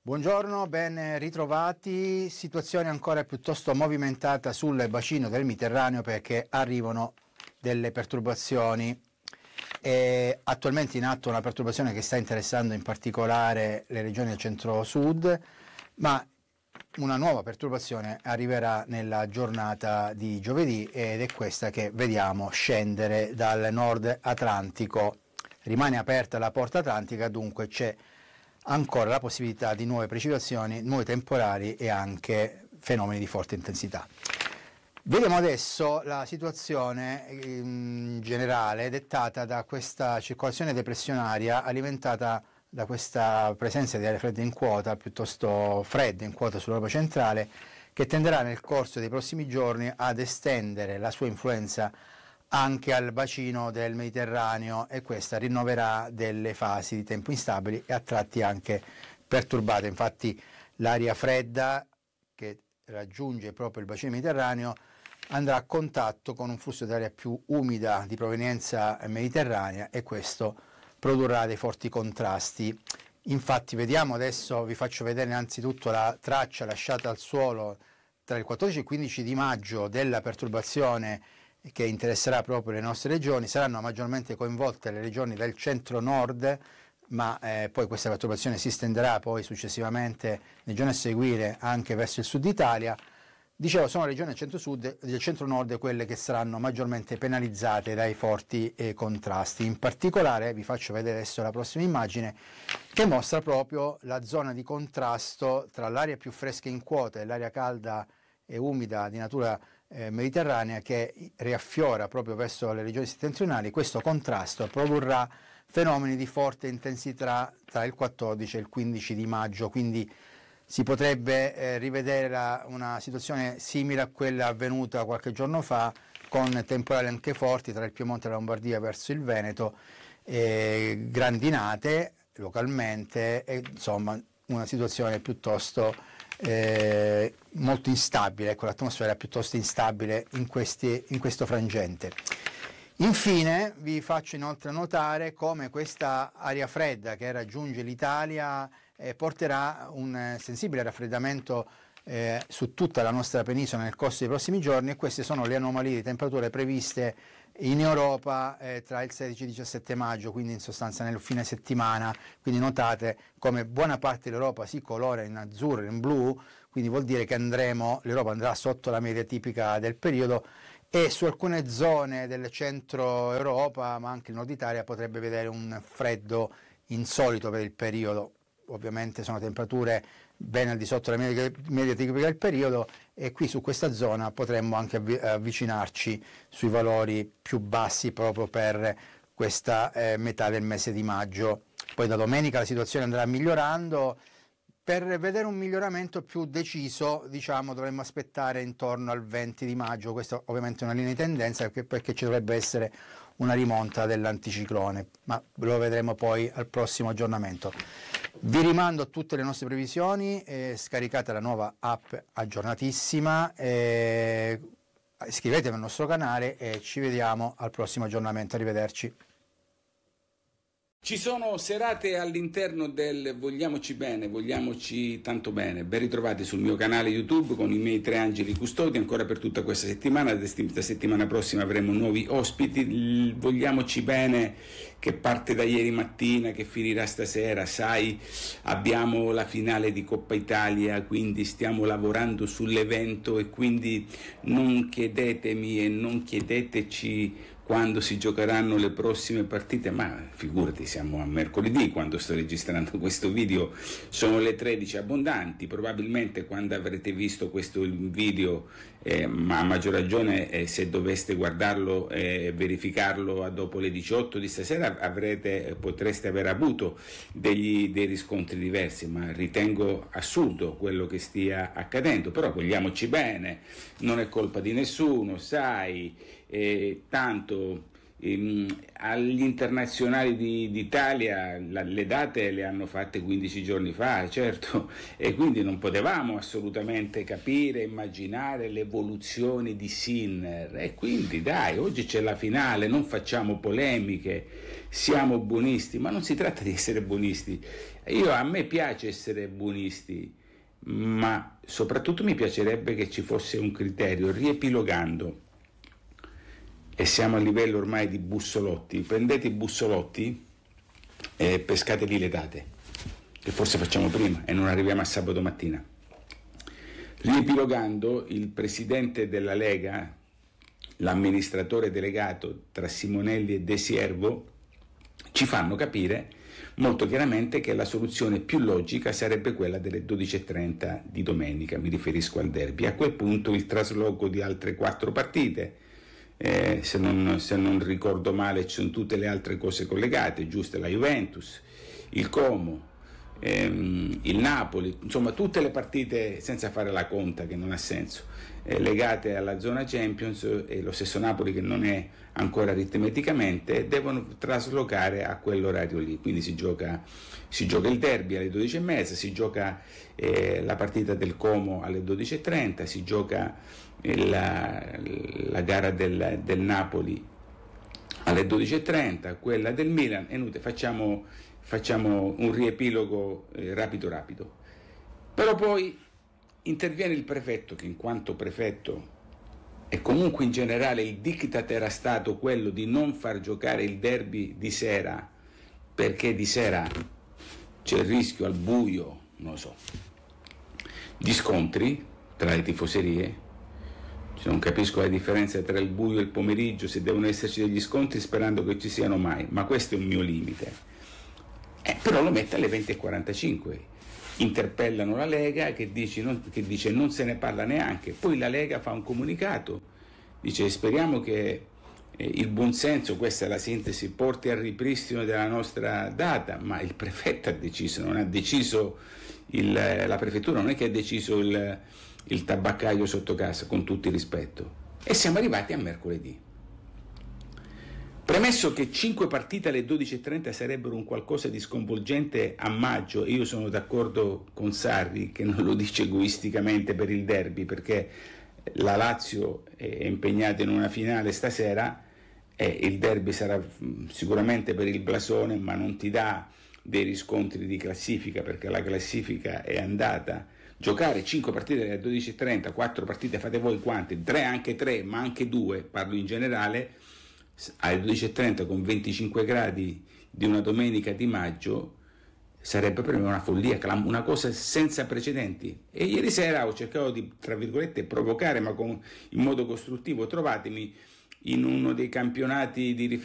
Buongiorno, ben ritrovati. Situazione ancora piuttosto movimentata sul bacino del Mediterraneo perché arrivano delle perturbazioni. È attualmente in atto una perturbazione che sta interessando in particolare le regioni del centro-sud, ma una nuova perturbazione arriverà nella giornata di giovedì ed è questa che vediamo scendere dal nord Atlantico. Rimane aperta la porta atlantica, dunque c'è ancora la possibilità di nuove precipitazioni, nuovi temporali e anche fenomeni di forte intensità. Vediamo adesso la situazione in generale dettata da questa circolazione depressionaria alimentata da questa presenza di aria fredda in quota, piuttosto fredda in quota sull'Europa centrale, che tenderà nel corso dei prossimi giorni ad estendere la sua influenza anche al bacino del Mediterraneo, e questa rinnoverà delle fasi di tempo instabili e a tratti anche perturbate. Infatti l'aria fredda che raggiunge proprio il bacino mediterraneo andrà a contatto con un flusso d'aria più umida di provenienza mediterranea e questo produrrà dei forti contrasti. Infatti vediamo adesso, vi faccio vedere innanzitutto la traccia lasciata al suolo tra il 14 e il 15 di maggio della perturbazione che interesserà proprio le nostre regioni. Saranno maggiormente coinvolte le regioni del centro-nord, ma poi questa perturbazione si estenderà poi successivamente nei giorni a seguire anche verso il sud Italia. Dicevo, sono le regioni del centro-sud e del centro-nord quelle che saranno maggiormente penalizzate dai forti contrasti. In particolare vi faccio vedere adesso la prossima immagine che mostra proprio la zona di contrasto tra l'aria più fresca in quota e l'aria calda e umida di natura mediterranea che riaffiora proprio verso le regioni settentrionali. Questo contrasto produrrà fenomeni di forte intensità tra il 14 e il 15 di maggio, quindi si potrebbe rivedere una situazione simile a quella avvenuta qualche giorno fa, con temporali anche forti tra il Piemonte e la Lombardia verso il Veneto, grandinate localmente, e insomma una situazione piuttosto molto instabile, ecco, l'atmosfera piuttosto instabile in questo frangente. Infine vi faccio inoltre notare come questa aria fredda che raggiunge l'Italia porterà un sensibile raffreddamento su tutta la nostra penisola nel corso dei prossimi giorni, e queste sono le anomalie di temperature previste in Europa tra il 16 e il 17 maggio, quindi in sostanza nel fine settimana. Quindi notate come buona parte dell'Europa si colora in azzurro e in blu, quindi vuol dire che l'Europa andrà sotto la media tipica del periodo, e su alcune zone del centro Europa, ma anche il nord Italia, potrebbe vedere un freddo insolito per il periodo. Ovviamente sono temperature ben al di sotto della media tipica del periodo, e qui su questa zona potremmo anche avvicinarci sui valori più bassi proprio per questa metà del mese di maggio. Poi da domenica la situazione andrà migliorando. Per vedere un miglioramento più deciso, diciamo, dovremmo aspettare intorno al 20 di maggio. Questa ovviamente è una linea di tendenza perché ci dovrebbe essere una rimonta dell'anticiclone, ma lo vedremo poi al prossimo aggiornamento. Vi rimando a tutte le nostre previsioni, scaricate la nuova app aggiornatissima, iscrivetevi al nostro canale e ci vediamo al prossimo aggiornamento. Arrivederci. Ci sono serate all'interno del Vogliamoci bene, vogliamoci tanto bene. Ben ritrovati sul mio canale YouTube con i miei 3 angeli custodi ancora per tutta questa settimana. La settimana prossima avremo nuovi ospiti. Il Vogliamoci bene che parte da ieri mattina, che finirà stasera. Sai, abbiamo la finale di Coppa Italia, quindi stiamo lavorando sull'evento, e quindi non chiedetemi e non chiedeteci quando si giocheranno le prossime partite, ma figurati, siamo a mercoledì quando sto registrando questo video, sono le 13 abbondanti. Probabilmente quando avrete visto questo video, ma a maggior ragione se doveste guardarlo e verificarlo dopo le 18 di stasera, potreste aver avuto dei riscontri diversi, ma ritengo assurdo quello che stia accadendo. Però vogliamoci bene, non è colpa di nessuno, sai, tanto agli internazionali d'Italia le date le hanno fatte 15 giorni fa, certo, e quindi non potevamo assolutamente capire, immaginare l'evoluzione di Sinner, e quindi dai, oggi c'è la finale, non facciamo polemiche, siamo buonisti, ma non si tratta di essere buonisti. A me piace essere buonisti, ma soprattutto mi piacerebbe che ci fosse un criterio, riepilogando, e siamo a livello ormai di bussolotti. Prendete i bussolotti e pescateli le date, che forse facciamo prima e non arriviamo a sabato mattina. Riepilogando, il presidente della Lega, l'amministratore delegato tra Simonelli e De Siervo ci fanno capire molto chiaramente che la soluzione più logica sarebbe quella delle 12:30 di domenica, mi riferisco al derby. A quel punto il trasloco di altre 4 partite, se non ricordo male ci sono tutte le altre cose collegate, giuste, la Juventus, il Como, il Napoli, insomma tutte le partite, senza fare la conta che non ha senso, legate alla zona Champions, e lo stesso Napoli che non è ancora aritmeticamente, devono traslocare a quell'orario lì, quindi si gioca il derby alle 12:30, si gioca la partita del Como alle 12:30, si gioca la gara del Napoli alle 12:30, quella del Milan, e facciamo un riepilogo rapido. Però poi interviene il prefetto, che in quanto prefetto, e comunque in generale il diktat era stato quello di non far giocare il derby di sera, perché di sera c'è il rischio al buio, non lo so, di scontri tra le tifoserie. Non capisco la differenza tra il buio e il pomeriggio, se devono esserci degli scontri, sperando che ci siano mai, ma questo è un mio limite. Però lo mette alle 20:45, interpellano la Lega che dice non se ne parla neanche, poi la Lega fa un comunicato, dice speriamo che il buonsenso, questa è la sintesi, porti al ripristino della nostra data, ma il prefetto ha deciso, non ha deciso la prefettura, non è che ha deciso il tabaccaio sotto casa, con tutto il rispetto. E siamo arrivati a mercoledì. Premesso che 5 partite alle 12:30 sarebbero un qualcosa di sconvolgente a maggio, e io sono d'accordo con Sarri, che non lo dice egoisticamente per il derby, perché la Lazio è impegnata in una finale stasera, e il derby sarà sicuramente per il blasone, ma non ti dà dei riscontri di classifica, perché la classifica è andata. Giocare 5 partite alle 12:30, 4 partite, fate voi quante, 3, anche 3, ma anche 2, parlo in generale, alle 12:30 con 25 gradi di una domenica di maggio, sarebbe per me una follia, una cosa senza precedenti. E ieri sera ho cercato di, tra virgolette, provocare, ma in modo costruttivo. Trovatemi in uno dei campionati di